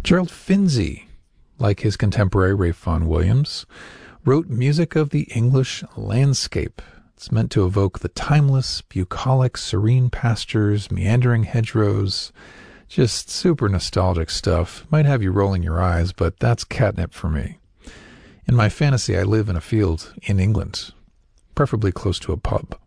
Gerald Finzi, like his contemporary Ralph Vaughan Williams, wrote music of the English landscape. It's meant to evoke the timeless, bucolic, serene pastures, meandering hedgerows, just super nostalgic stuff. Might have you rolling your eyes, but that's catnip for me. In my fantasy, I live in a field in England, preferably close to a pub.